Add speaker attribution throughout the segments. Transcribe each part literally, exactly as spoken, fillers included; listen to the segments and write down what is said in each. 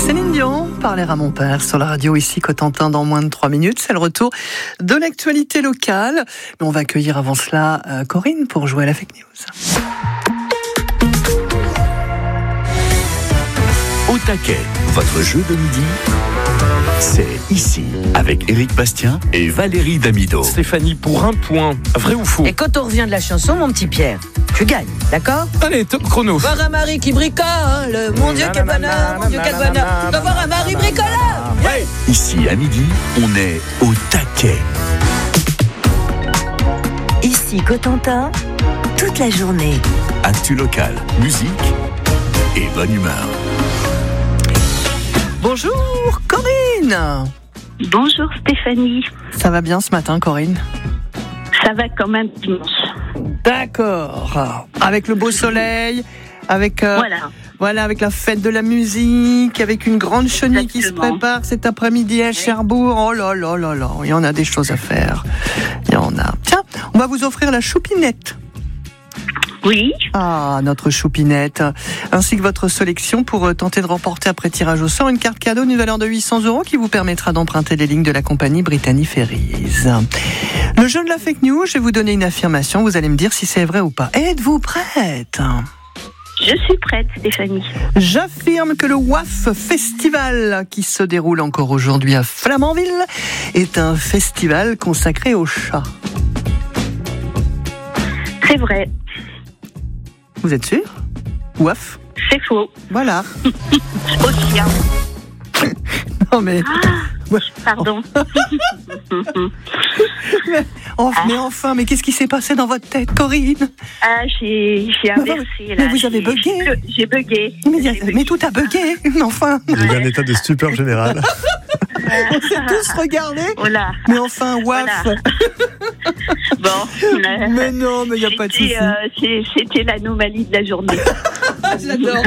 Speaker 1: Céline Dion parlait à mon père sur la radio ici Cotentin dans moins de trois minutes. C'est le retour de l'actualité locale. Mais on va accueillir avant cela euh, Corinne pour jouer à la fake news.
Speaker 2: Au taquet, votre jeu de midi, c'est ici, avec Éric Bastien et Valérie Damido.
Speaker 3: Stéphanie, pour un point, vrai ou faux?
Speaker 4: Et quand on revient de la chanson, mon petit Pierre, tu gagnes, d'accord?
Speaker 3: Allez, top chrono.
Speaker 4: Voir un mari qui bricole, mon Dieu quel bonheur, mon Dieu quel bonheur, de voir un mari bricoleur.
Speaker 3: Ouais.
Speaker 2: Ici, à midi, on est au taquet.
Speaker 5: Ici Cotentin, toute la journée.
Speaker 2: Actu local, musique et bonne humeur.
Speaker 1: Bonjour Corinne.
Speaker 6: Bonjour Stéphanie.
Speaker 1: Ça va bien ce matin Corinne?
Speaker 6: Ça va quand même dimanche.
Speaker 1: D'accord. Avec le beau soleil, avec euh,
Speaker 6: Voilà.
Speaker 1: voilà, avec la fête de la musique, avec une grande chenille qui se
Speaker 6: Exactement.
Speaker 1: prépare cet après-midi à Cherbourg. Oh là là là là, il y en a des choses à faire. Il y en a. Tiens, on va vous offrir la choupinette.
Speaker 6: Oui.
Speaker 1: Ah, notre choupinette, ainsi que votre sélection pour tenter de remporter après tirage au sort une carte cadeau d'une valeur de huit cents euros qui vous permettra d'emprunter les lignes de la compagnie Brittany Ferries. Le jeu de la fake news, je vais vous donner une affirmation, vous allez me dire si c'est vrai ou pas. Êtes-vous prête ?
Speaker 6: Je suis prête, Stéphanie.
Speaker 1: J'affirme que le W A F Festival, qui se déroule encore aujourd'hui à Flamanville, est un festival consacré aux chats.
Speaker 6: C'est vrai.
Speaker 1: Vous êtes sûr ? W A F ?
Speaker 6: C'est faux.
Speaker 1: Voilà.
Speaker 6: Aussi, hein.
Speaker 1: Non mais...
Speaker 6: Pardon.
Speaker 1: Oh, mais enfin, mais qu'est-ce qui s'est passé dans votre tête, Corinne ?
Speaker 6: Ah, j'ai, j'ai inversé,
Speaker 1: mais
Speaker 6: là.
Speaker 1: vous avez
Speaker 6: J'ai-
Speaker 1: bugué.
Speaker 6: J'ai, j'ai bugué.
Speaker 1: mais, y a-
Speaker 6: J'ai bugué.
Speaker 1: mais tout a bugué, mais enfin,
Speaker 7: Il y a eu un état de stupeur général.
Speaker 1: on s'est tous regardés.
Speaker 6: Oh là.
Speaker 1: Mais enfin, W A F.
Speaker 6: Voilà. Bon. euh,
Speaker 1: Mais non, mais il n'y a pas de souci.
Speaker 6: c'était, euh, c'est- c'était l'anomalie de la journée.
Speaker 1: J'adore.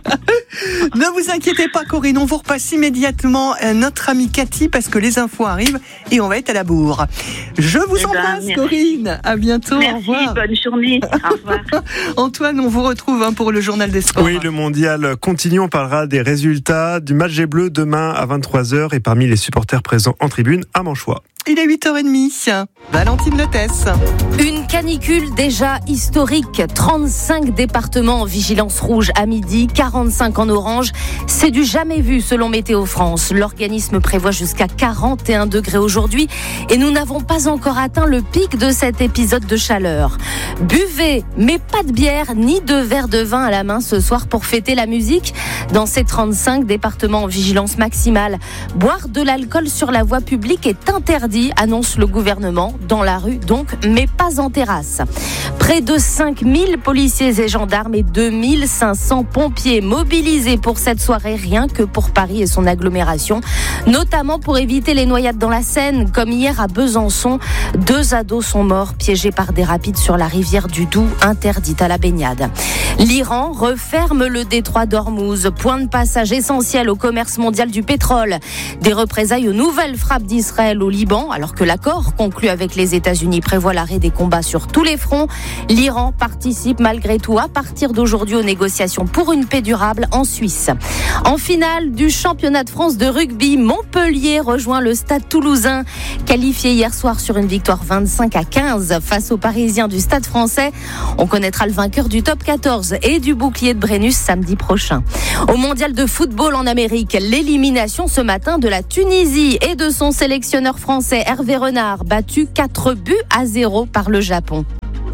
Speaker 1: Ne vous inquiétez pas, Corinne, on vous repasse immédiatement euh, notre amie Cathy parce que les infos arrivent et on va être à la bourre. Je vous
Speaker 6: Eh ben,
Speaker 1: embrasse,
Speaker 6: merci.
Speaker 1: Corinne. À bientôt. Au
Speaker 6: Merci,
Speaker 1: revoir.
Speaker 6: bonne journée. Au revoir.
Speaker 1: Antoine, on vous retrouve hein, pour le journal des sports.
Speaker 7: Oui, le mondial continue. On parlera des résultats du match des Bleus demain à vingt-trois heures et parmi les supporters présents en tribune à Manchois.
Speaker 1: Il est huit heures trente. Valentine Letesse.
Speaker 8: Une canicule déjà historique, trente-cinq départements en vigilance rouge à midi, quarante-cinq en orange. C'est du jamais vu selon Météo France. L'organisme prévoit jusqu'à quarante et un degrés aujourd'hui et nous n'avons pas encore atteint le pic de cet épisode de chaleur. Buvez, mais pas de bière ni de verre de vin à la main ce soir pour fêter la musique. Dans ces trente-cinq départements en vigilance maximale, boire de l'alcool sur la voie publique est interdit, annonce le gouvernement, dans la rue donc, mais pas en terrasse. Près de cinq mille policiers et gendarmes et deux mille cinq cents pompiers mobilisés pour cette soirée, rien que pour Paris et son agglomération, notamment pour éviter les noyades dans la Seine, comme hier à Besançon. Deux ados sont morts piégés par des rapides sur la rivière du Doubs, interdite à la baignade. L'Iran referme le détroit d'Ormuz, point de passage essentiel au commerce mondial du pétrole. Des représailles aux nouvelles frappes d'Israël au Liban, alors que l'accord conclu avec les États-Unis prévoit l'arrêt des combats sur tous les fronts. L'Iran participe malgré tout à partir d'aujourd'hui aux négociations pour une paix durable en Suisse. En finale du championnat de France de rugby, Montpellier rejoint le Stade Toulousain, qualifié hier soir sur une victoire vingt-cinq à quinze face aux Parisiens du Stade Français. On connaîtra le vainqueur du top quatorze et du bouclier de Brennus samedi prochain. Au mondial de football en Amérique, l'élimination ce matin de la Tunisie et de son sélectionneur français Hervé Renard, battu quatre buts à zéro par le Japon.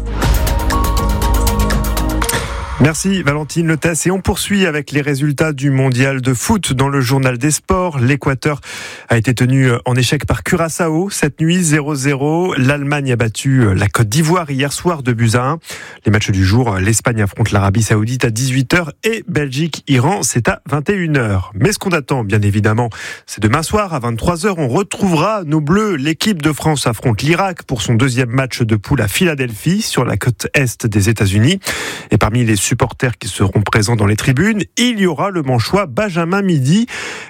Speaker 7: Merci Valentine Letesse et on poursuit avec les résultats du mondial de foot dans le journal des sports. L'Équateur a été tenu en échec par Curaçao cette nuit zéro zéro. L'Allemagne a battu la Côte d'Ivoire hier soir deux buts à un. Les matchs du jour, l'Espagne affronte l'Arabie Saoudite à dix-huit heures et Belgique-Iran, c'est à vingt et une heures. Mais ce qu'on attend bien évidemment, c'est demain soir à vingt-trois heures, on retrouvera nos Bleus. L'équipe de France affronte l'Irak pour son deuxième match de poule à Philadelphie sur la côte est des États-Unis. Et parmi les supporters qui seront présents dans les tribunes, il y aura le Manchois Benjamin Midi.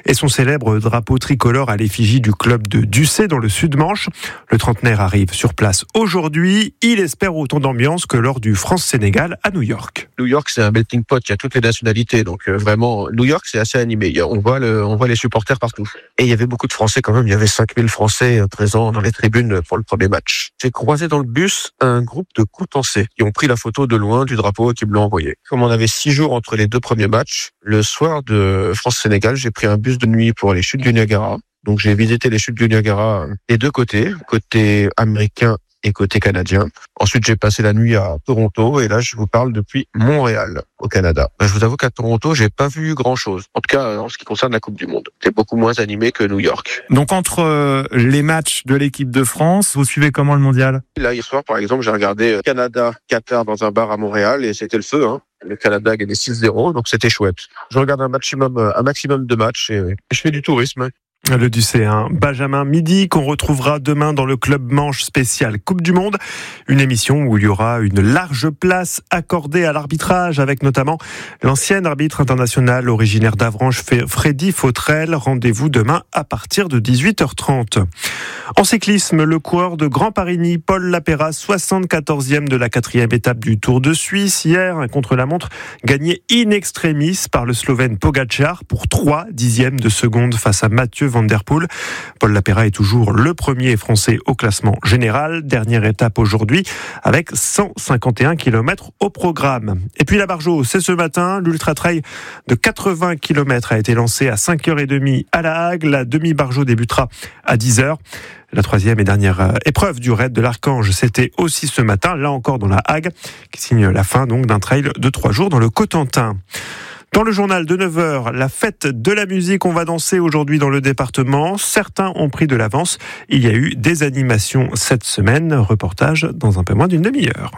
Speaker 7: et son célèbre drapeau tricolore à l'effigie du club de Ducé dans le Sud-Manche. Le trentenaire arrive sur place aujourd'hui. Il espère autant d'ambiance que lors du France-Sénégal à New York.
Speaker 9: New York, c'est un melting pot, il y a toutes les nationalités, donc euh, vraiment, New York, c'est assez animé. On voit, le, on voit les supporters partout. Et il y avait beaucoup de Français quand même, il y avait cinq mille Français présents dans les tribunes pour le premier match. J'ai croisé dans le bus un groupe de Coutançais qui ont pris la photo de loin du drapeau et qui me l'ont envoyé. Comme on avait six jours entre les deux premiers matchs, le soir de France-Sénégal, j'ai pris un bus de nuit pour les chutes du Niagara. Donc j'ai visité les chutes du Niagara des deux côtés, côté américain et côté canadien. Ensuite, j'ai passé la nuit à Toronto et là, je vous parle depuis Montréal, au Canada. Je vous avoue qu'à Toronto, j'ai pas vu grand-chose. En tout cas, en ce qui concerne la Coupe du Monde. C'est beaucoup moins animé que New York.
Speaker 3: Donc, entre euh, les matchs de l'équipe de France, vous suivez comment le mondial ?
Speaker 9: Là, hier soir, par exemple, j'ai regardé Canada-Qatar dans un bar à Montréal et c'était le feu, hein. Le Canada a gagné six zéro, donc c'était chouette. Je regarde un maximum, un maximum de matchs et je fais du tourisme.
Speaker 7: Le Ducéen Benjamin Midi qu'on retrouvera demain dans le Club Manche spécial Coupe du Monde. Une émission où il y aura une large place accordée à l'arbitrage avec notamment l'ancien arbitre international originaire d'Avranches, Freddy Fautrel. Rendez-vous demain à partir de dix-huit heures trente. En cyclisme, le coureur de Grand Paris-Nice, Paul Lapera, soixante-quatorzième de la quatrième étape du Tour de Suisse. Hier, un contre-la-montre gagné in extremis par le Slovène Pogačar pour trois dixièmes de seconde face à Mathieu Van Der Poel. Paul Lapera est toujours le premier français au classement général. Dernière étape aujourd'hui avec cent cinquante et un kilomètres au programme. Et puis la Bargeau, c'est ce matin. L'Ultra Trail de quatre-vingts kilomètres a été lancé à cinq heures trente à La Hague. La demi-Bargeau débutera à dix heures. La troisième et dernière épreuve du raid de l'Archange, c'était aussi ce matin, là encore dans La Hague, qui signe la fin donc d'un trail de trois jours dans le Cotentin. Dans le journal de neuf heures, la fête de la musique, on va danser aujourd'hui dans le département. Certains ont pris de l'avance. Il y a eu des animations cette semaine. Reportage dans un peu moins d'une demi-heure.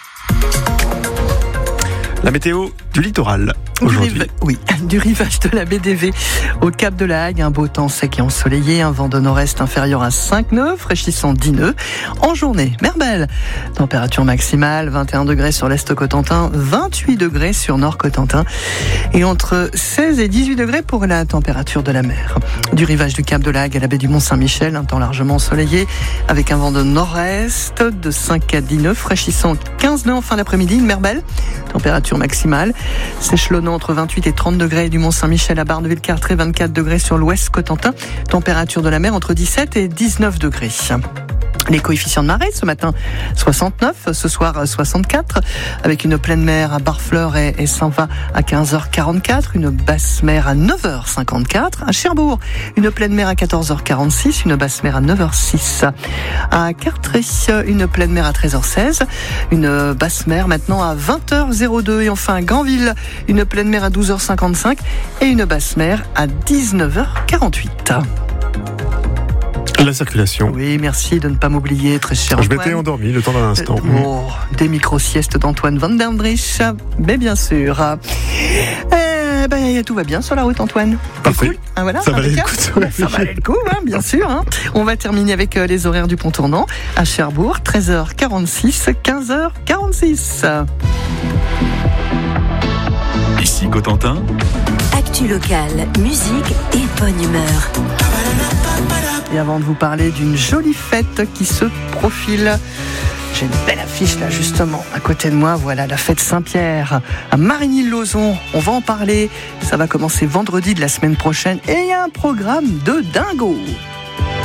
Speaker 7: La météo du littoral aujourd'hui.
Speaker 1: Du riv- oui, du rivage de la baie d'Évé au cap de la Hague, un beau temps sec et ensoleillé, un vent de nord-est inférieur à cinq nœuds, fraîchissant dix nœuds. En journée, Merbel, température maximale, vingt et un degrés sur l'est Cotentin, vingt-huit degrés sur nord Cotentin et entre seize et dix-huit degrés pour la température de la mer. Du rivage du cap de la Hague à la baie du Mont-Saint-Michel, un temps largement ensoleillé avec un vent de nord-est de cinq à dix nœuds, fraîchissant quinze nœuds en fin d'après-midi, Merbel, température maximale, s'échelonnant entre vingt-huit et trente degrés du Mont-Saint-Michel à Barneville-Cartré, vingt-quatre degrés sur l'ouest Cotentin, température de la mer entre dix-sept et dix-neuf degrés. Les coefficients de marée ce matin, soixante-neuf, ce soir soixante-quatre, avec une pleine mer à Barfleur et, et Saint-Va à quinze heures quarante-quatre, une basse mer à neuf heures cinquante-quatre, à Cherbourg, une pleine mer à quatorze heures quarante-six, une basse mer à neuf heures six, à Cartré, une pleine mer à treize heures seize, une basse mer maintenant à vingt heures deux, et enfin à Granville, une pleine mer à douze heures cinquante-cinq et une basse mer à dix-neuf heures quarante-huit.
Speaker 7: La circulation.
Speaker 1: Oui, merci de ne pas m'oublier, très cher
Speaker 7: Je
Speaker 1: Antoine.
Speaker 7: m'étais endormi le temps d'un instant.
Speaker 1: Euh, oh, des micro-siestes d'Antoine Van der Drich, mais bien sûr. Euh, ben, tout va bien sur la route, Antoine.
Speaker 7: Parfait.
Speaker 1: Cool. Ah, voilà,
Speaker 7: ça valait le coup.
Speaker 1: Ça valait le coup, hein, bien sûr. Hein. On va terminer avec euh, les horaires du pont tournant. À Cherbourg, treize heures quarante-six, quinze heures quarante-six.
Speaker 2: Ici Cotentin.
Speaker 5: Actu locale, musique et bonne humeur.
Speaker 1: Et avant de vous parler d'une jolie fête qui se profile, j'ai une belle affiche là justement à côté de moi. Voilà, la fête Saint-Pierre à Marigny-le-Lauzon. On va en parler. Ça va commencer vendredi de la semaine prochaine et il y a un programme de dingo.